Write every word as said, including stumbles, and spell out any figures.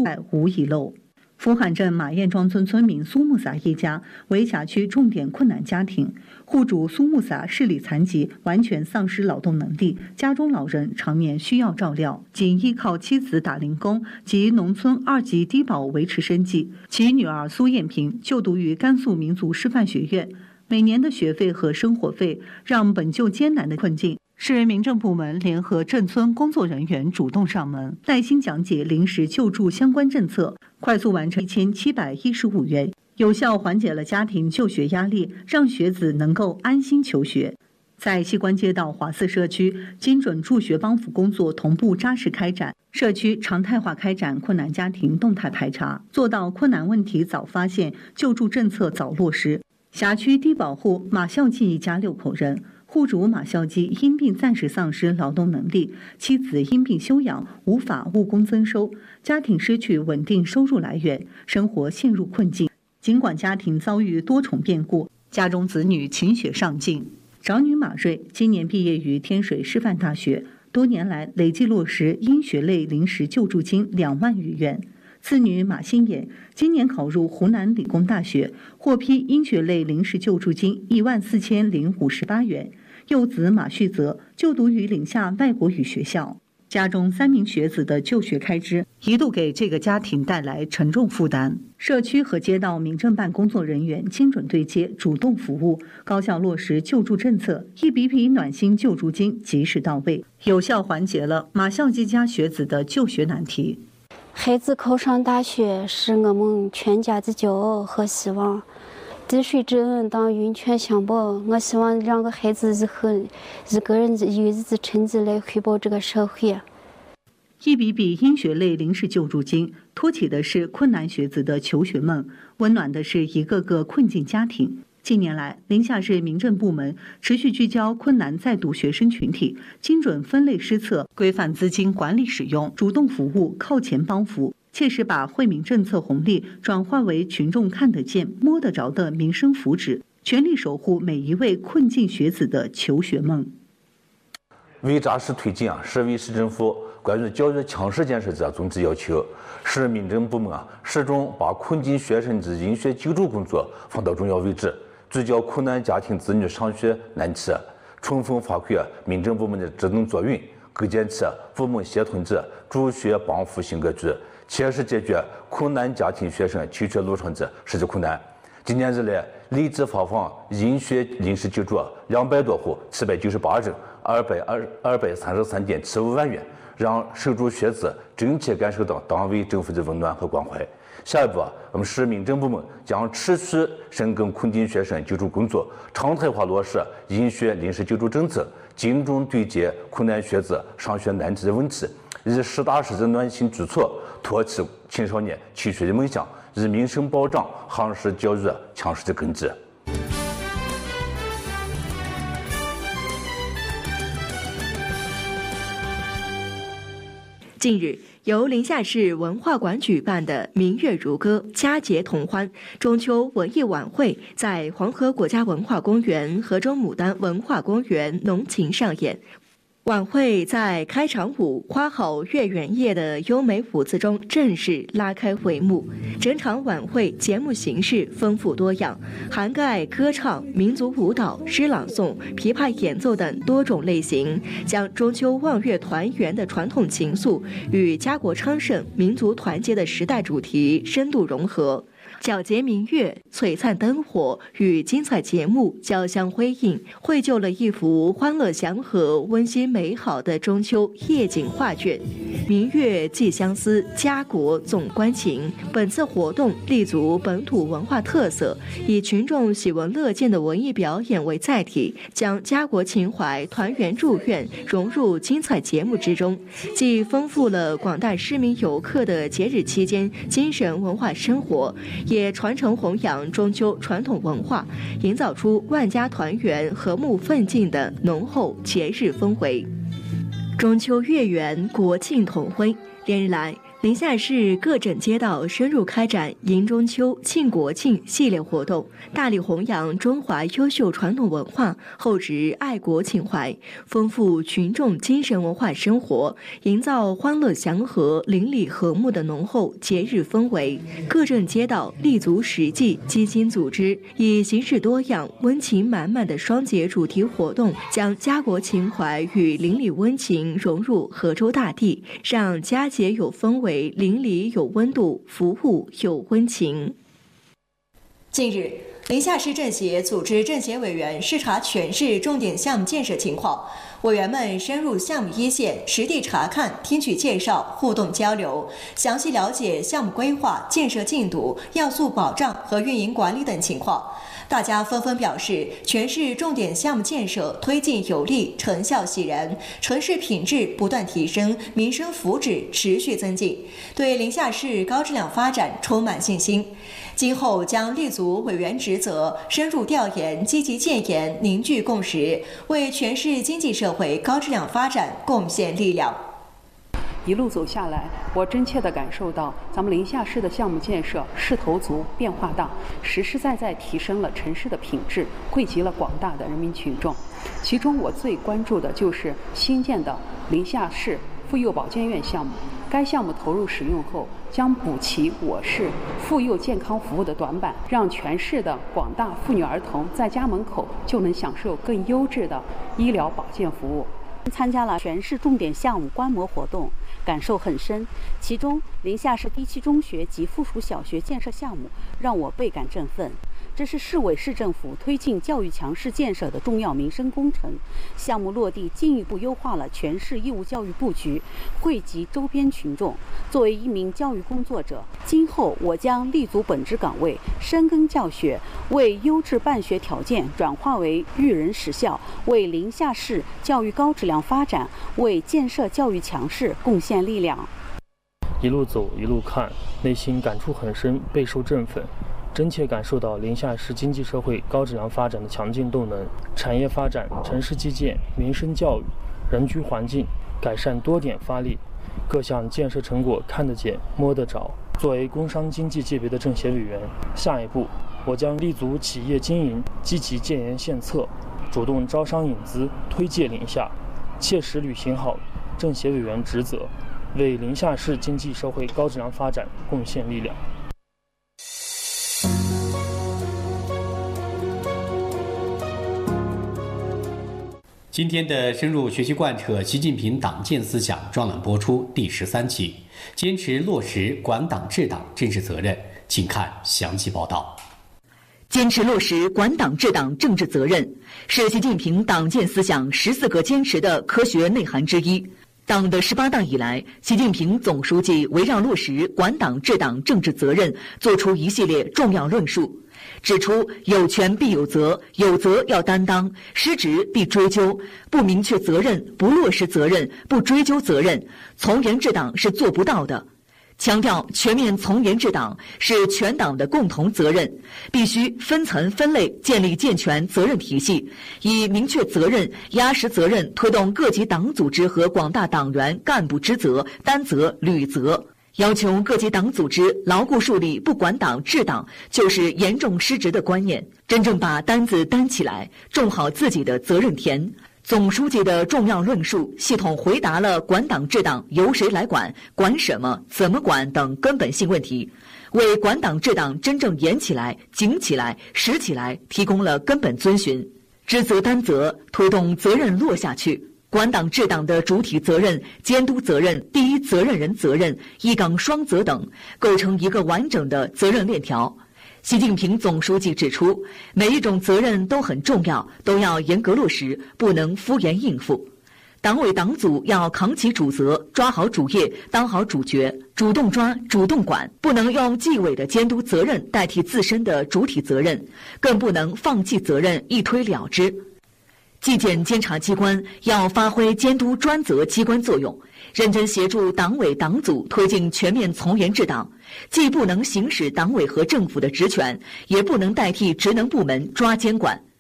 无遗漏。福罕镇马堰庄村村民苏木萨一家为辖区重点困难家庭，户主苏木萨视力残疾，完全丧失劳动能力，家中老人常年需要照料，仅依靠妻子打零工及农村二级低保维持生计。其女儿苏艳萍就读于甘肃民族师范学院，每年的学费和生活费让本就艰难的困境是民政部门联合镇村工作人员主动上门，耐心讲解临时救助相关政策，快速完成一千七百一十五元，有效缓解了家庭就学压力，让学子能够安心求学。在西关街道华四社区，精准助学帮扶工作同步扎实开展，社区常态化开展困难家庭动态排查，做到困难问题早发现，救助政策早落实。辖区低保户马孝基一家六口人，户主马孝基因病暂时丧失劳动能力，妻子因病休养，无法务工增收，家庭失去稳定收入来源，生活陷入困境。尽管家庭遭遇多重变故，家中子女勤学上进。长女马瑞今年毕业于天水师范大学，多年来累计落实医学类临时救助金两万余元。次女马新妍今年考入湖南理工大学，获批医学类临时救助金一万四千零五十八元。幼子马旭泽就读于岭下外国语学校，家中三名学子的就学开支一度给这个家庭带来沉重负担。社区和街道民政办工作人员精准对接，主动服务，高效落实救助政策，一笔笔暖心救助金及时到位，有效缓解了马孝基家学子的就学难题。 孩子考上大学是我们全家的骄傲和希望，滴水之恩当涌泉相报。我希望两个孩子日后一个人有日子成绩来回报这个社会。 一笔笔医学类临时救助金，托起的是困难学子的求学梦，温暖的是一个个困境家庭。近年来，临夏市民政部门持续聚焦困难在读学生群体，精准分类施策，规范资金管理使用，主动服务，靠前帮扶，切实把惠民政策红利转化为群众看得见、摸得着的民生福祉，全力守护每一位困境学子的求学梦。 为扎实推进啊市委市政府关于教育强势建设的宗旨要求，市民政部门啊始终把困境学生的医学救助工作放到重要位置，聚焦困难家庭子女上学难题，充分发挥民政部门的职能作用，构建起部门协同的助学帮扶新格局，切实解决困难家庭学生求学路上的实际困难。今年以来，累计发放医学临时救助两百多户，七百九十八人，二百二二百三十三点七五万元，让受助学子真切感受到党委政府的温暖和关怀。下一步，我们市民政部门将持续深耕困境学生救助工作，常态化落实医学临时救助政策，精准对接困难学子上学难题的问题，以实打实的暖心举措托起青少年求学的梦想，以民生保障夯实教育强实的根基。 近日，由临夏市文化馆举办的明月如歌、佳节同欢中秋文艺晚会在黄河国家文化公园、河中牡丹文化公园浓情上演。晚会在开场舞《花好月圆夜》的优美舞姿中正式拉开帷幕。整场晚会节目形式丰富多样，涵盖歌唱、民族舞蹈、诗朗诵、琵琶演奏等多种类型，将中秋望月团圆的传统情愫与家国昌盛、民族团结的时代主题深度融合。皎洁明月、璀璨灯火与精彩节目交相辉映，绘就了一幅欢乐祥和、温馨美好的中秋夜景画卷。明月寄相思，家国总关情。本次活动立足本土文化特色，以群众喜闻乐见的文艺表演为载体，将家国情怀、团圆祝愿融入精彩节目之中，既丰富了广大市民游客的节日期间精神文化生活，也传承弘扬中秋传统文化，营造出万家团圆、和睦奋进的浓厚节日氛围。中秋月圆，国庆同辉。连日来， 临夏市各镇街道深入开展迎中秋、庆国庆系列活动，大力弘扬中华优秀传统文化，厚植爱国情怀，丰富群众精神文化生活，营造欢乐祥和、邻里和睦的浓厚节日氛围。各镇街道立足实际，基金组织以形式多样、温情满满的双节主题活动，将家国情怀与邻里温情融入河州大地，让佳节有氛围，邻里有温度，服务有温情。近日，临夏市政协组织政协委员视察全市重点项目建设情况，委员们深入项目一线，实地查看、听取介绍、互动交流，详细了解项目规划、建设进度、要素保障和运营管理等情况。大家纷纷表示，全市重点项目建设推进有力，成效喜人，城市品质不断提升，民生福祉持续增进，对临夏市高质量发展充满信心。今后将立足委员职责，深入调研，积极建言，凝聚共识，为全市经济社会高质量发展贡献力量。 一路走下来，我真切地感受到咱们临夏市的项目建设势头足、变化大，实实在在提升了城市的品质，惠及了广大的人民群众。其中我最关注的就是新建的临夏市妇幼保健院项目。该项目投入使用后，将补齐我市妇幼健康服务的短板，让全市的广大妇女儿童在家门口就能享受更优质的医疗保健服务。 参加了全市重点项目观摩活动，感受很深。其中，临夏市第七中学及附属小学建设项目让我倍感振奋。这是市委市政府推进教育强市建设的重要民生工程，项目落地进一步优化了全市义务教育布局，惠及周边群众。作为一名教育工作者，今后我将立足本职岗位，深耕教学，为优质办学条件转化为育人实效，为临夏市教育高质量发展，为建设教育强市贡献力量。 一路走一路看，内心感触很深，备受振奋，真切感受到临夏市经济社会高质量发展的强劲动能，产业发展、城市基建、民生教育、人居环境改善多点发力，各项建设成果看得见、摸得着。作为工商经济界别的政协委员，下一步我将立足企业经营，积极建言献策，主动招商引资，推介临夏，切实履行好政协委员职责，为临夏市经济社会高质量发展贡献力量。 今天的深入学习贯彻习近平党建思想专栏播出第十三期，坚持落实管党治党政治责任，请看详细报道。 坚持落实管党治党政治责任，是习近平党建思想十四个坚持的科学内涵之一。党的十八大以来，习近平总书记围绕落实管党治党政治责任，作出一系列重要论述，指出有权必有责，有责要担当，失职必追究，不明确责任、不落实责任、不追究责任，从严治党是做不到的。强调全面从严治党是全党的共同责任，必须分层分类建立健全责任体系，以明确责任、压实责任推动各级党组织和广大党员干部职责、担责、履责。要求各级党组织牢固树立不管党治党就是严重失职的观念，真正把担子担起来，种好自己的责任田。总书记的重要论述系统回答了管党治党由谁来管、管什么、怎么管等根本性问题，为管党治党真正严起来、紧起来、实起来提供了根本遵循。知责担责，推动责任落下去。管党治党的主体责任、监督责任、第一责任人责任、一岗双责等，构成一个完整的责任链条。习近平总书记指出，每一种责任都很重要，都要严格落实，不能敷衍应付。党委党组要扛起主责，抓好主业，当好主角，主动抓，主动管，不能用纪委的监督责任代替自身的主体责任，更不能放弃责任一推了之。纪检监察机关要发挥监督专责机关作用，认真协助党委党组推进全面从严治党，既不能行使党委和政府的职权，也不能代替职能部门抓监管。